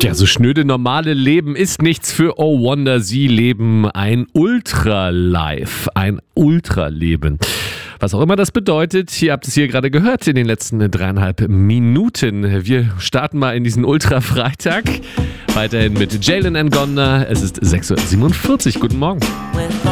Ja, so schnöde normale Leben ist nichts für Oh Wonder. Sie leben ein Ultra-Life, ein Ultraleben. Was auch immer das bedeutet, ihr habt es hier gerade gehört in den letzten 3,5 Minuten. Wir starten mal in diesen Ultra-Freitag. Weiterhin mit Jalen Ngonda. Es ist 6:47 Uhr. Guten Morgen.